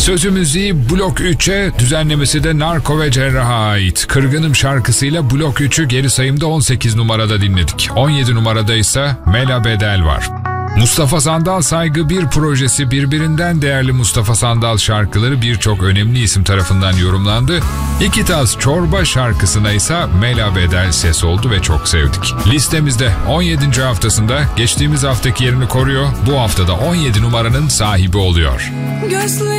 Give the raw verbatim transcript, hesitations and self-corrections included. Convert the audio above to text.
Sözü müziği Blok üçe, düzenlemesi de Narko ve Cerrah'a ait. Kırgınım şarkısıyla Blok üçü geri sayımda on sekiz numarada dinledik. on yedi numarada ise Mela Bedel var. Mustafa Sandal Saygı bir projesi, birbirinden değerli Mustafa Sandal şarkıları birçok önemli isim tarafından yorumlandı. İki Tas Çorba şarkısına ise Mela Bedel ses oldu ve çok sevdik. Listemizde on yedinci haftasında geçtiğimiz haftaki yerini koruyor, bu haftada on yedi numaranın sahibi oluyor. Gözlerim